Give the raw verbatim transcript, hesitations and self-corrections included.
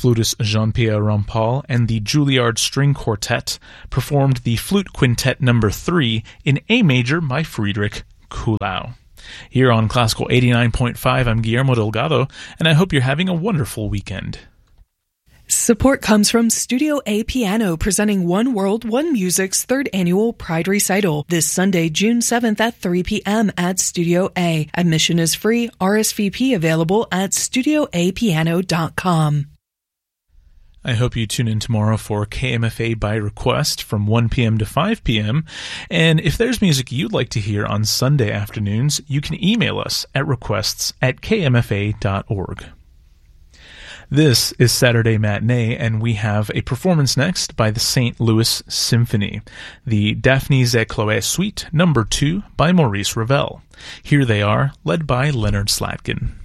Flutist Jean-Pierre Rampal and the Juilliard String Quartet performed the Flute Quintet number three in A major by Friedrich Kuhlau. Here on Classical eighty-nine point five, I'm Guillermo Delgado, and I hope you're having a wonderful weekend. Support comes from Studio A Piano, presenting One World, One Music's third annual Pride Recital this Sunday, June seventh at three p.m. at Studio A. Admission is free. R S V P available at studio a piano dot com. I hope you tune in tomorrow for K M F A by request from one p.m. to five p.m. And if there's music you'd like to hear on Sunday afternoons, you can email us at requests at k m f a dot org. This is Saturday Matinee, and we have a performance next by the Saint Louis Symphony, the Daphnis et Chloé Suite number two by Maurice Ravel. Here they are, led by Leonard Slatkin.